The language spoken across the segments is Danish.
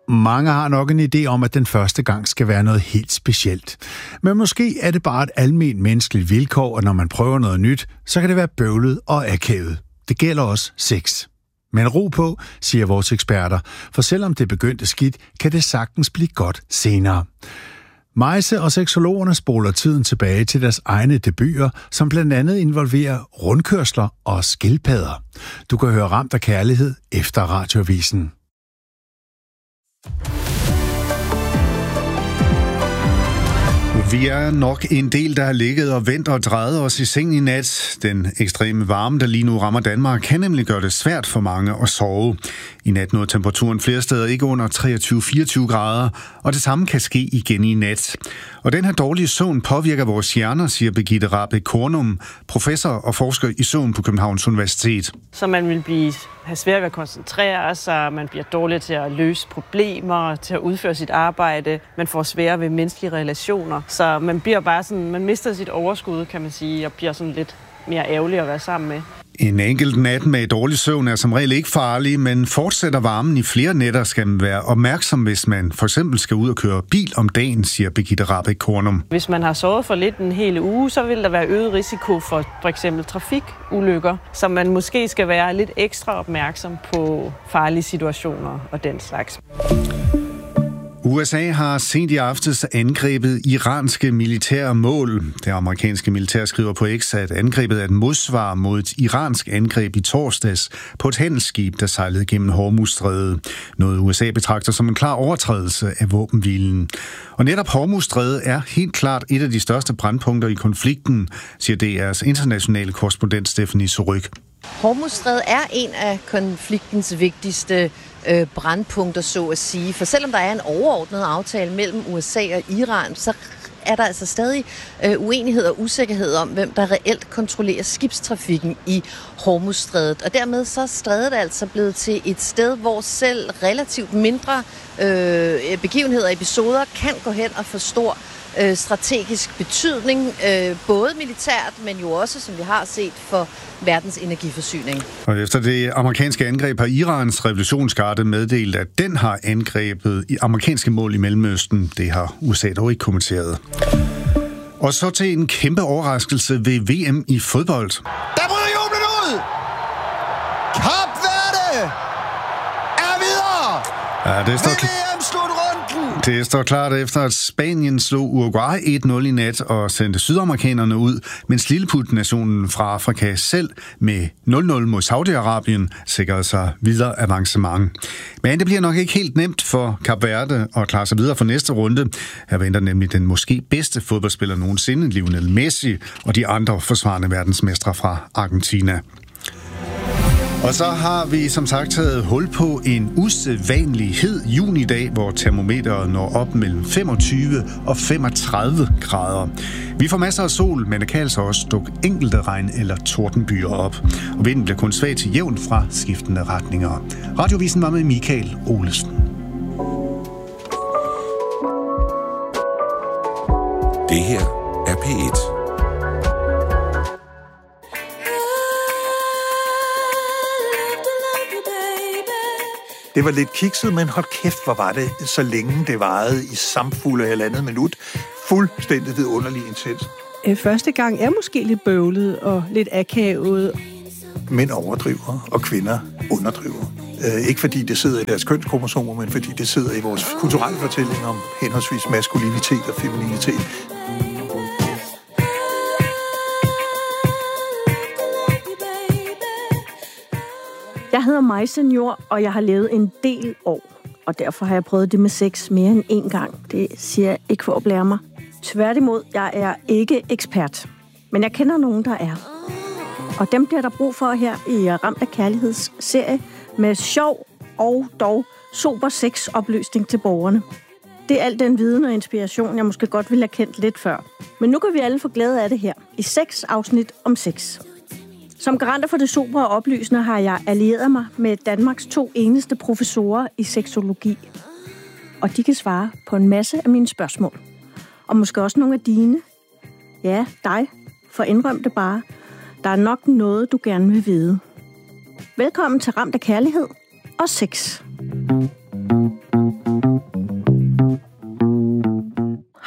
Mange har nok en idé om, at den første gang skal være noget helt specielt. Men måske er det bare et almen menneskeligt vilkår, at når man prøver noget nyt, så kan det være bøvlet og akavet. Det gælder også sex. Men ro på, siger vores eksperter, for selvom det begyndte skidt, kan det sagtens blive godt senere. Majse og seksologerne spoler tiden tilbage til deres egne debuter, som blandt andet involverer rundkørsler og skildpadder. Du kan høre Ramt af kærlighed efter Radioavisen. Vi er nok en del, der har ligget og ventet og drejet os i seng i nat. Den ekstreme varme, der lige nu rammer Danmark, kan nemlig gøre det svært for mange at sove. I nat nåede temperaturen flere steder ikke under 23-24 grader, og det samme kan ske igen i nat. Og den her dårlige søvn påvirker vores hjerner, siger Birgitte Rahbek Kornum, professor og forsker i søvn på Københavns Universitet. Så man vil have svært ved at koncentrere sig, man bliver dårlig til at løse problemer, til at udføre sit arbejde, man får sværere ved menneskelige relationer. Så man bliver bare sådan, man mister sit overskud, kan man sige, og bliver sådan lidt mere ærgerlig at være sammen med. En enkelt nat med dårlig søvn er som regel ikke farlig, men fortsætter varmen i flere nætter, skal man være opmærksom, hvis man for eksempel skal ud og køre bil om dagen, siger Birgitte Rahbek Kornum. Hvis man har sovet for lidt en hel uge, så vil der være øget risiko for eksempel trafikulykker, så man måske skal være lidt ekstra opmærksom på farlige situationer og den slags. USA har sent i aftes angrebet iranske militære mål. Det amerikanske militær skriver på X, at angrebet er et modsvar mod et iransk angreb i torsdags på et handelsskib, der sejlede gennem Hormuzstrædet. Noget USA betragter som en klar overtrædelse af våbenhvilen. Og netop Hormuzstrædet er helt klart et af de største brandpunkter i konflikten, siger DR's internationale korrespondent Stephanie Surryk. Hormuzstrædet er en af konfliktens vigtigste brandpunkter, så at sige. For selvom der er en overordnet aftale mellem USA og Iran, så er der altså stadig uenighed og usikkerhed om, hvem der reelt kontrollerer skibstrafikken i Hormuzstrædet. Og dermed så er strædet altså blevet til et sted, hvor selv relativt mindre begivenheder og episoder kan gå hen og få stor strategisk betydning, både militært, men jo også, som vi har set, for verdens energiforsyning. Og efter det amerikanske angreb har Irans revolutionsgarde meddelt, at den har angrebet i amerikanske mål i Mellemøsten. Det har USA dog ikke kommenteret. Og så til en kæmpe overraskelse ved VM i fodbold. Der bryder jublen ud! Kap Verde er videre! Ja, det står klart efter, at Spanien slog Uruguay 1-0 i nat og sendte sydamerikanerne ud, mens lilleput-nationen fra Afrika selv med 0-0 mod Saudi-Arabien sikrede sig videre avancement. Men det bliver nok ikke helt nemt for Kap Verde at klare sig videre for næste runde. Her venter nemlig den måske bedste fodboldspiller nogensinde, Lionel Messi, og de andre forsvarende verdensmestre fra Argentina. Og så har vi som sagt taget hul på en usædvanlig hed junidag, hvor termometeret når op mellem 25 og 35 grader. Vi får masser af sol, men der kan altså også dukke enkelte regn- eller tordenbyer op. Og vinden bliver kun svag til jævn fra skiftende retninger. Radioavisen var med Michael Olesen. Det her er P1. Det var lidt kikset, men hold kæft, hvor var det, så længe det varede i samfulde halvandet minut. Fuldstændig vidunderligt intens. Første gang er måske lidt bøvlet og lidt akavet. Mænd overdriver, og kvinder underdriver. Ikke fordi det sidder i deres kønskromosomer, men fordi det sidder i vores kulturelle fortælling om henholdsvis maskulinitet og femininitet. Jeg hedder Majse Njord, og jeg har levet en del år. Og derfor har jeg prøvet det med sex mere end en gang. Det siger jeg ikke for at blære mig. Tværtimod, jeg er ikke ekspert. Men jeg kender nogen, der er. Og dem bliver der brug for her i Ramt af Kærlighedsserie med sjov og dog sober sexopløsning til borgerne. Det er al den viden og inspiration, jeg måske godt ville have kendt lidt før. Men nu kan vi alle få glæde af det her i 6 afsnit om sex. Som garanter for det sobre og oplysende har jeg allieret mig med Danmarks 2 eneste professorer i seksologi. Og de kan svare på en masse af mine spørgsmål. Og måske også nogle af dine. Ja, dig. For indrøm det bare. Der er nok noget, du gerne vil vide. Velkommen til Ramt af Kærlighed og Sex.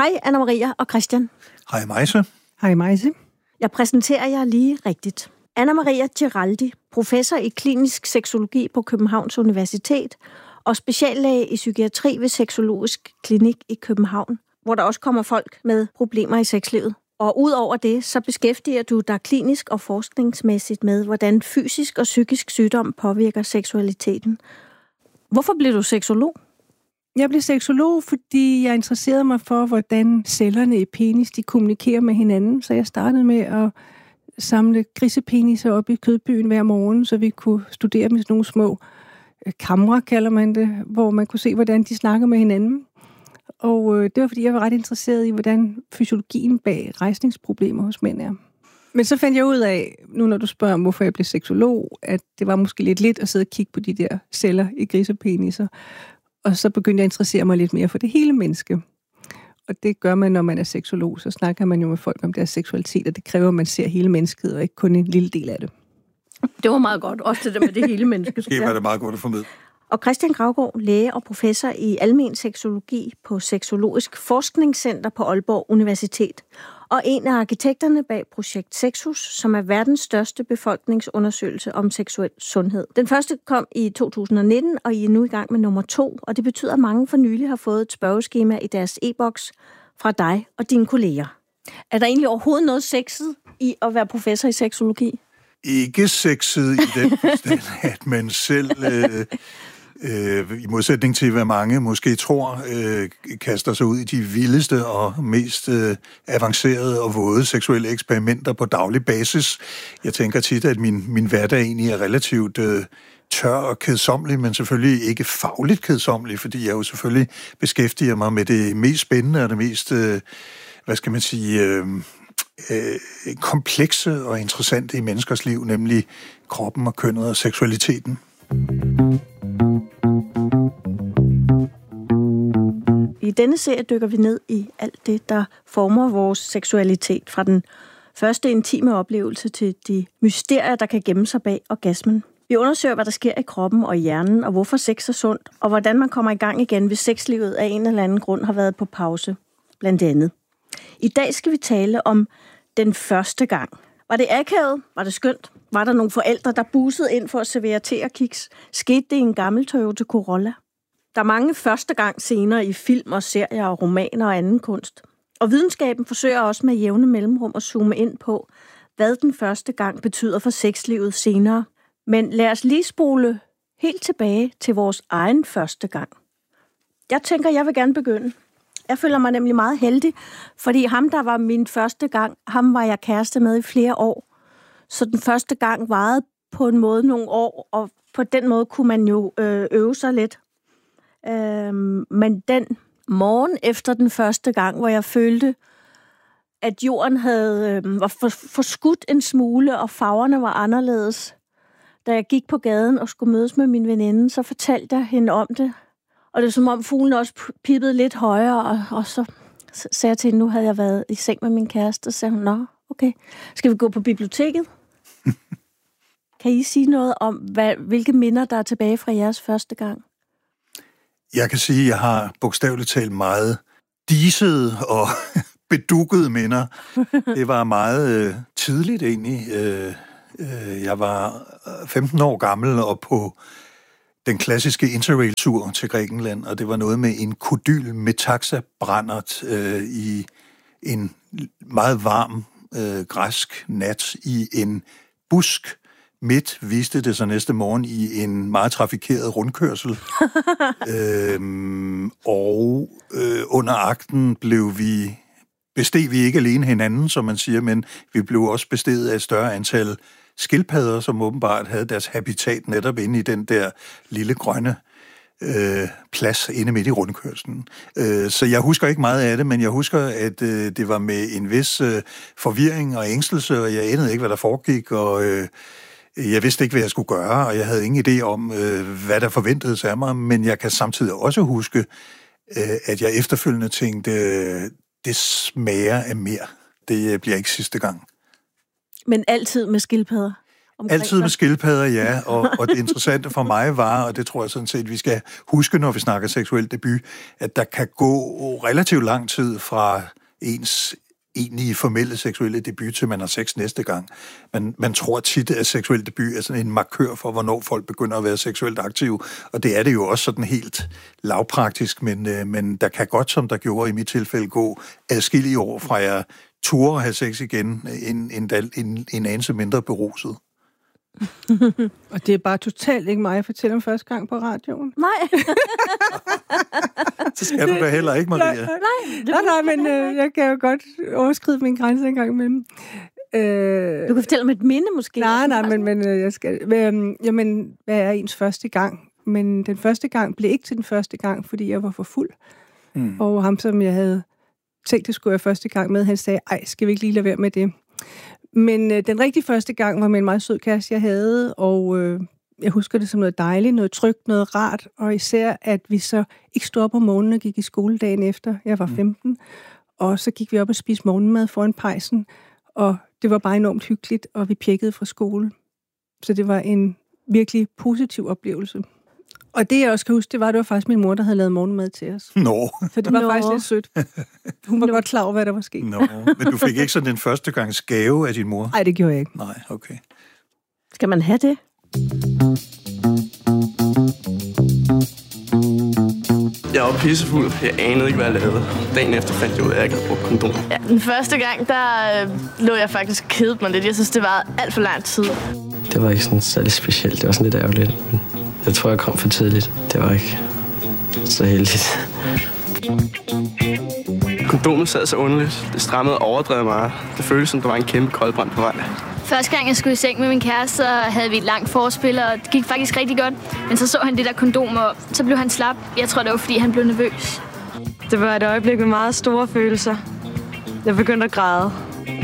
Hej Anna-Maria og Christian. Hej Majse. Hej Majse. Jeg præsenterer jer lige rigtigt. Anna-Maria Giraldi, professor i klinisk seksologi på Københavns Universitet og speciallæge i psykiatri ved Sexologisk Klinik i København, hvor der også kommer folk med problemer i sexlivet. Og udover det, så beskæftiger du dig klinisk og forskningsmæssigt med, hvordan fysisk og psykisk sygdom påvirker seksualiteten. Hvorfor blev du seksolog? Jeg blev seksolog, fordi jeg interesserede mig for, hvordan cellerne i penis de kommunikerer med hinanden. Så jeg startede med at samle grisepeniser op i kødbyen hver morgen, så vi kunne studere med sådan nogle små kamre, kalder man det, hvor man kunne se, hvordan de snakker med hinanden. Og det var, fordi jeg var ret interesseret i, hvordan fysiologien bag rejsningsproblemer hos mænd er. Men så fandt jeg ud af, nu når du spørger om, hvorfor jeg blev seksolog, at det var måske lidt at sidde og kigge på de der celler i grisepeniser. Og så begyndte jeg at interessere mig lidt mere for det hele menneske. Og det gør man, når man er seksolog. Så snakker man jo med folk om deres seksualitet, og det kræver, at man ser hele mennesket, og ikke kun en lille del af det. Det var meget godt, også det der med det hele menneske. Det var det meget godt at få med. Og Christian Gravgaard, læge og professor i almen seksologi på Sexologisk Forskningscenter på Aalborg Universitet, og en af arkitekterne bag projekt Sexus, som er verdens største befolkningsundersøgelse om seksuel sundhed. Den første kom i 2019, og I er nu i gang med nummer 2, og det betyder, at mange for nylig har fået et spørgeskema i deres e-boks fra dig og dine kolleger. Er der egentlig overhovedet noget sexet i at være professor i seksologi? Ikke sexet i den forstand, at man selv... i modsætning til, hvad mange måske tror, kaster sig ud i de vildeste og mest avancerede og våde seksuelle eksperimenter på daglig basis. Jeg tænker tit, at min hverdag egentlig er relativt tør og kedsommelig, men selvfølgelig ikke fagligt kedsommelig, fordi jeg jo selvfølgelig beskæftiger mig med det mest spændende og det mest, komplekse og interessante i menneskers liv, nemlig kroppen og kønnet og seksualiteten. I denne serie dykker vi ned i alt det, der former vores seksualitet, fra den første intime oplevelse til de mysterier, der kan gemme sig bag orgasmen. Vi undersøger, hvad der sker i kroppen og i hjernen, og hvorfor sex er sundt, og hvordan man kommer i gang igen, hvis sexlivet af en eller anden grund har været på pause, blandt andet. I dag skal vi tale om den første gang. Var det akavet? Var det skønt? Var der nogle forældre, der busede ind for at servere te og kiks? Skete det i en gammel Toyota Corolla? Der er mange første gang scener i film og serier og romaner og anden kunst. Og videnskaben forsøger også med jævne mellemrum at zoome ind på, hvad den første gang betyder for sexlivet senere. Men lad os lige spole helt tilbage til vores egen første gang. Jeg tænker, jeg vil gerne begynde. Jeg føler mig nemlig meget heldig, fordi ham, der var min første gang, ham var jeg kæreste med i flere år. Så den første gang varede på en måde nogle år, og på den måde kunne man jo øve sig lidt. Men den morgen efter den første gang, hvor jeg følte, at jorden var forskudt en smule, og farverne var anderledes, da jeg gik på gaden og skulle mødes med min veninde, så fortalte jeg hende om det. Og det er som om fuglen også pippede lidt højere, og så sagde jeg til hende, nu havde jeg været i seng med min kæreste, og så sagde hun, nå, okay, skal vi gå på biblioteket? Kan I sige noget om, hvilke minder, der er tilbage fra jeres første gang? Jeg kan sige, at jeg har bogstaveligt talt meget disede og bedukkede minder. Det var meget tidligt egentlig. Jeg var 15 år gammel og på den klassiske interrail-tur til Grækenland, og det var noget med en kodyl med taxabrændert i en meget varm græsk nat i en busk. Midt viste det sig næste morgen i en meget trafikeret rundkørsel. Under akten besteg vi ikke alene hinanden, som man siger, men vi blev også besteget af et større antal skildpadder, som åbenbart havde deres habitat netop inde i den der lille grønne plads inde midt i rundkørslen. Så jeg husker ikke meget af det, men jeg husker, at det var med en vis forvirring og ængstelse, og jeg anede ikke, hvad der foregik, og jeg vidste ikke, hvad jeg skulle gøre, og jeg havde ingen idé om, hvad der forventedes af mig, men jeg kan samtidig også huske, at jeg efterfølgende tænkte, det smager af mere. Det bliver ikke sidste gang. Men altid med skildpadder? omkring altid med skildpadder, ja. Og det interessante for mig var, og det tror jeg sådan set, vi skal huske, når vi snakker seksuel debut, at der kan gå relativt lang tid fra ens egentlige formelle seksuelle debut, til man har sex næste gang. Man tror tit, at seksuel debut er sådan en markør for, hvornår folk begynder at være seksuelt aktive, og det er det jo også sådan helt lavpraktisk, men der kan godt, som der gjorde i mit tilfælde, gå adskillige år fra jeg turde have sex igen, en anelse mindre beruset. Og det er bare totalt ikke mig at fortælle om første gang på radioen. Nej. Så skal du da heller ikke, Maria. Nej, men jeg kan jo godt overskride min grænse en gang imellem. Du kan fortælle om et minde, måske. Nej, men jeg skal... Jamen, hvad er ens første gang? Men den første gang blev ikke til den første gang, fordi jeg var for fuld. Og ham, som jeg havde tænkt, det skulle jeg første gang med, han sagde, ej, skal vi ikke lige lade være med det? Men den rigtig første gang var med en meget sød kæreste, jeg havde, og jeg husker det som noget dejligt, noget trygt, noget rart, og især, at vi så ikke stod op om morgenen og gik i skole dagen efter. Jeg var 15, og så gik vi op og spiste morgenmad foran pejsen, og det var bare enormt hyggeligt, og vi pjekkede fra skole. Så det var en virkelig positiv oplevelse. Og det, jeg også kan huske, det var faktisk min mor, der havde lavet morgenmad til os. Så det var faktisk lidt sødt. Hun var godt klar over, hvad der var sket. Men du fik ikke sådan den første gangs gave af din mor? Nej, det gjorde jeg ikke. Nej, okay. Skal man have det? Jeg var pissefuld. Jeg anede ikke, hvad jeg lavede. Dagen efter fandt jeg ud af, at jeg ikke havde brugt kondom. Ja, den første gang, der lå jeg faktisk kedet mig lidt. Jeg synes, det var alt for lang tid. Det var ikke sådan særlig specielt. Det var sådan lidt ærgerligt. Men jeg tror, jeg kom for tidligt. Det var ikke så heldigt. Kondomet sad så underligt. Det strammede overdrevet meget. Det føltes som, der var en kæmpe koldbrand på vej. Første gang, jeg skulle i seng med min kæreste, så havde vi et langt forspil, og det gik faktisk rigtig godt. Men så han det der kondom, og så blev han slap. Jeg tror, det var, fordi han blev nervøs. Det var et øjeblik med meget store følelser. Jeg begyndte at græde.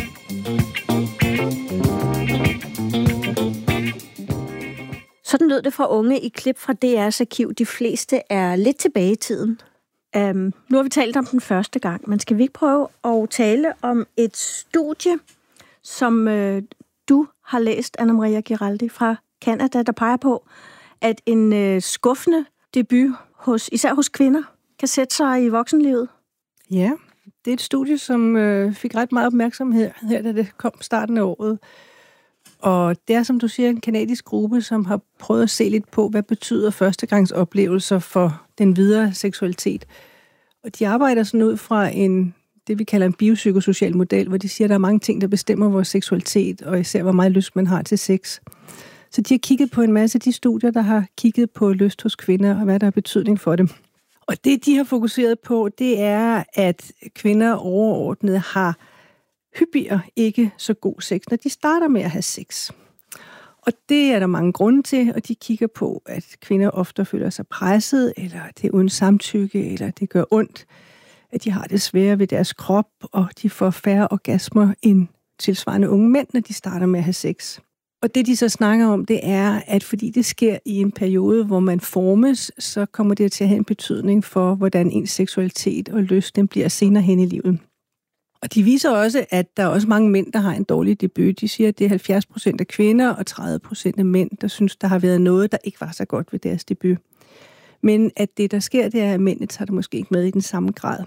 Sådan lød det fra unge i klip fra DR's arkiv. De fleste er lidt tilbage i tiden. Nu har vi talt om den første gang, men skal vi ikke prøve at tale om et studie, som du har læst, Anna Maria Giraldi, fra Canada, der peger på, at en skuffende debut, især hos kvinder, kan sætte sig i voksenlivet? Ja, det er et studie, som fik ret meget opmærksomhed her, da det kom starten af året. Og det er, som du siger, en kanadisk gruppe, som har prøvet at se lidt på, hvad betyder førstegangsoplevelser for den videre seksualitet. Og de arbejder sådan ud fra det vi kalder en biopsykosocial model, hvor de siger, at der er mange ting, der bestemmer vores seksualitet, og især hvor meget lyst man har til sex. Så de har kigget på en masse af de studier, der har kigget på lyst hos kvinder, og hvad der har betydning for dem. Og det, de har fokuseret på, det er, at kvinder overordnet har hyppigere ikke så god sex, når de starter med at have sex. Og det er der mange grunde til, og de kigger på, at kvinder ofte føler sig presset, eller det er uden samtykke, eller det gør ondt, at de har det svære ved deres krop, og de får færre orgasmer end tilsvarende unge mænd, når de starter med at have sex. Og det, de så snakker om, det er, at fordi det sker i en periode, hvor man formes, så kommer det til at have en betydning for, hvordan ens seksualitet og lyst den bliver senere hen i livet. Og de viser også, at der er også mange mænd, der har en dårlig debut. De siger, at det er 70% af kvinder og 30% af mænd, der synes, der har været noget, der ikke var så godt ved deres debut. Men at det, der sker, det er, at mændene tager det måske ikke med i den samme grad,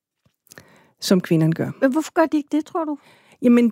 som kvinderne gør. Men hvorfor gør de ikke det, tror du? Jamen,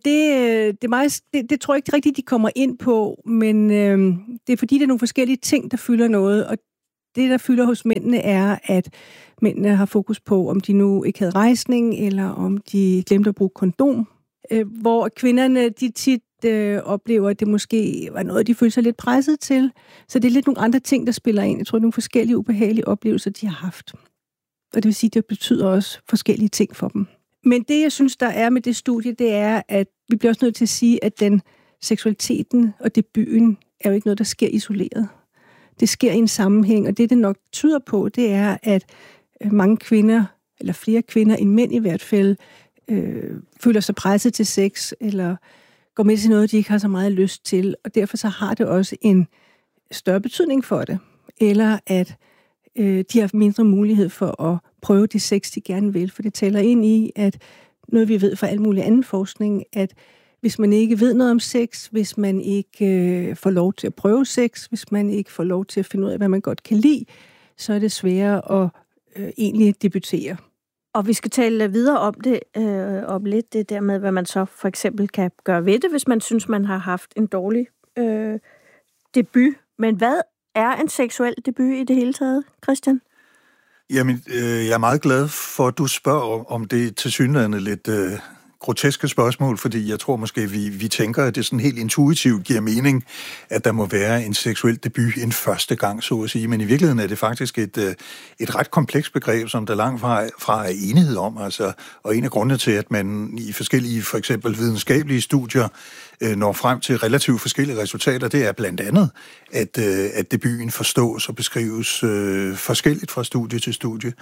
det tror jeg ikke rigtigt, de kommer ind på, men det er fordi, der er nogle forskellige ting, der fylder noget, og det, der fylder hos mændene, er, at mændene har fokus på, om de nu ikke havde rejsning, eller om de glemte at bruge kondom. Hvor kvinderne, de tit oplever, at det måske var noget, de følte sig lidt presset til. Så det er lidt nogle andre ting, der spiller ind. Jeg tror, det er nogle forskellige ubehagelige oplevelser, de har haft. Og det vil sige, at det betyder også forskellige ting for dem. Men det, jeg synes, der er med det studie, det er, at vi bliver også nødt til at sige, at den seksualiteten og debuten er jo ikke noget, der sker isoleret. Det sker i en sammenhæng, og det nok tyder på, det er, at mange kvinder, eller flere kvinder end mænd i hvert fald, føler sig presset til sex, eller går med til noget, de ikke har så meget lyst til, og derfor så har det også en større betydning for det. Eller at de har mindre mulighed for at prøve det sex, de gerne vil, for det taler ind i, at noget vi ved fra al mulig anden forskning, at hvis man ikke ved noget om sex, hvis man ikke får lov til at prøve sex, hvis man ikke får lov til at finde ud af, hvad man godt kan lide, så er det sværere at egentlig debutere. Og vi skal tale videre om det, om lidt det der med, hvad man så for eksempel kan gøre ved det, hvis man synes, man har haft en dårlig debut. Men hvad er en seksuel debut i det hele taget, Christian? Jamen, jeg er meget glad for, at du spørger om det tilsyneladende lidt groteske spørgsmål, fordi jeg tror måske, vi tænker, at det sådan helt intuitivt giver mening, at der må være en seksuel debut en første gang, så at sige. Men i virkeligheden er det faktisk et ret komplekst begreb, som der langt fra er enighed om. Altså, og en af grundene til, at man i forskellige, for eksempel videnskabelige studier, når frem til relativt forskellige resultater, det er blandt andet, at debuten forstås og beskrives forskelligt fra studie til studie.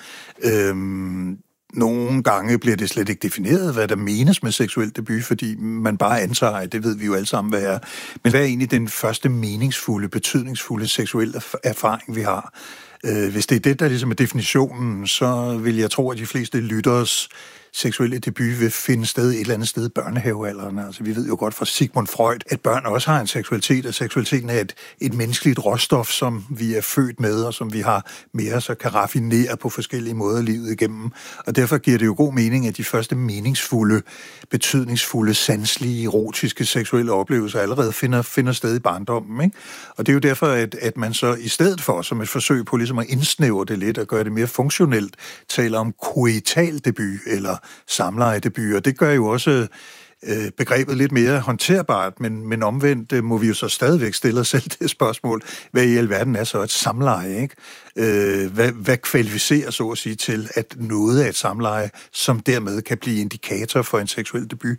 Nogle gange bliver det slet ikke defineret, hvad der menes med seksuel debut, fordi man bare antager, at det ved vi jo alle sammen, hvad er. Men hvad er egentlig den første meningsfulde, betydningsfulde seksuelle erfaring, vi har? Hvis det er det, der ligesom er definitionen, så vil jeg tro, at de fleste lytteres seksuelle debut vil finde sted et eller andet sted i børnehavealderen. Altså, vi ved jo godt fra Sigmund Freud, at børn også har en seksualitet, og seksualiteten er et menneskeligt råstof, som vi er født med, og som vi har med os og kan raffinere på forskellige måder livet igennem. Og derfor giver det jo god mening, at de første meningsfulde, betydningsfulde, sanselige, erotiske seksuelle oplevelser allerede finder sted i barndommen. Ikke? Og det er jo derfor, at man så i stedet for, som et forsøg på ligesom at indsnævre det lidt og gøre det mere funktionelt, taler om koital debut eller samlejedebut, og det gør jo også begrebet lidt mere håndterbart, men omvendt må vi jo så stadigvæk stille os selv det spørgsmål, hvad i alverden er så et samleje, ikke? Hvad kvalificerer så at sige til, at noget af et samleje, som dermed kan blive indikator for en seksuel debut.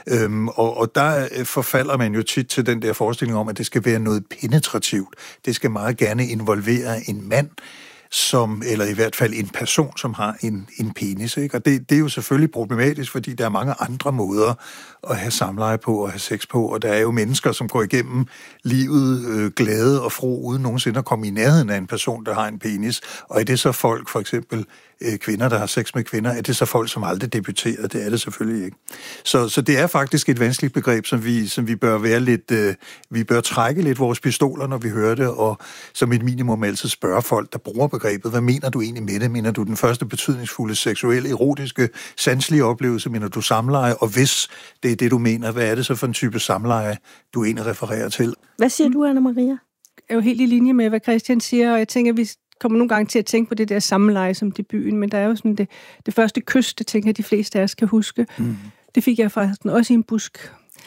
Og der forfalder man jo tit til den der forestilling om, at det skal være noget penetrativt. Det skal meget gerne involvere en mand, eller i hvert fald en person, som har en penis. Ikke? Og det er jo selvfølgelig problematisk, fordi der er mange andre måder at have samleje på og have sex på, og der er jo mennesker, som går igennem livet glade og fro, uden nogensinde at komme i nærheden af en person, der har en penis. Og er det så folk, for eksempel kvinder, der har sex med kvinder, er det så folk, som aldrig debuterer? Det er det selvfølgelig ikke. Så det er faktisk et vanskeligt begreb, som vi bør være lidt, vi bør trække lidt vores pistoler, når vi hører det, og som et minimum altid spørge folk, der bruger begrebet, hvad mener du egentlig med det? Mener du den første betydningsfulde, seksuelle, erotiske, sanselige oplevelse? Mener du samleje? Og hvis det er det, du mener, hvad er det så for en type samleje, du egentlig refererer til? Hvad siger du, Anna Maria? Jeg er jo helt i linje med, hvad Christian siger, og jeg tænker, vi kommer nogle gange til at tænke på det der samleje som debuten, men der er jo sådan det første kys, det tænker jeg, de fleste af os kan huske. Mm. Det fik jeg faktisk også i en busk.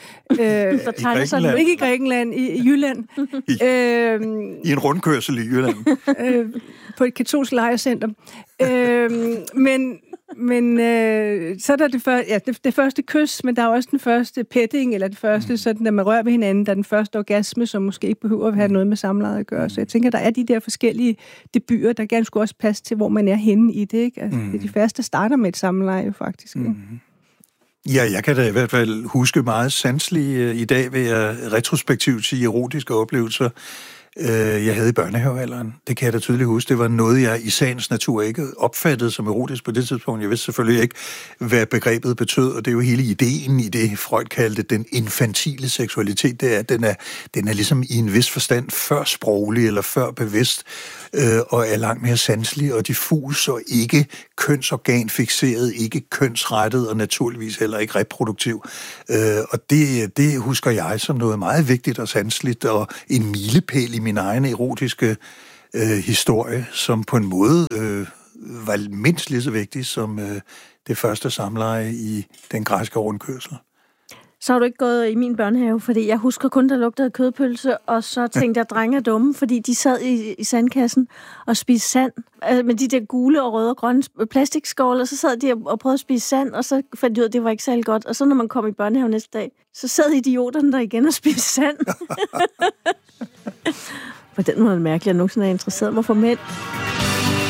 Ikke i Grækenland, i Jylland. I en rundkørsel i Jylland. På et katolsk lejrecenter. Men så er der det første kys, men der er også den første petting, eller det første, sådan, at man rører ved hinanden, der er den første orgasme, som måske ikke behøver at have noget med samlejet at gøre. Så jeg tænker, der er de der forskellige debuter, der gerne skulle også passe til, hvor man er henne i det. Ikke? Altså, de første starter med et samleje, faktisk. Ikke? Ja, jeg kan da i hvert fald huske meget sanselige i dag ved at retrospektivt sige erotiske oplevelser, jeg havde i børnehavealderen. Det kan jeg da tydeligt huske. Det var noget, jeg i sagens natur ikke opfattede som erotisk på det tidspunkt. Jeg vidste selvfølgelig ikke, hvad begrebet betød, og det er jo hele ideen i det, Freud kaldte den infantile seksualitet. Det er, at den er ligesom i en vis forstand før sproglig eller før bevidst, og er langt mere sanselig og diffus og ikke kønsorganfixeret, ikke kønsrettet og naturligvis heller ikke reproduktiv. Og det husker jeg som noget meget vigtigt og sanseligt og en milepæl i min egen erotiske historie, som på en måde var mindst lige så vigtig som det første samleje i den græske rundkørsel. Så har du ikke gået i min børnehave, fordi jeg husker kun, der lugtede kødpølse, og så tænkte jeg, at drenge er dumme, fordi de sad i sandkassen og spiste sand med de der gule og røde og grønne plastikskåle, og så sad de og prøvede at spise sand, og så fandt de ud af, at det var ikke særlig godt. Og så når man kom i børnehave næste dag, så sad idioterne der igen og spiste sand. På den måde er det mærkeligt, at jeg nogensinde er interesseret mig for mænd.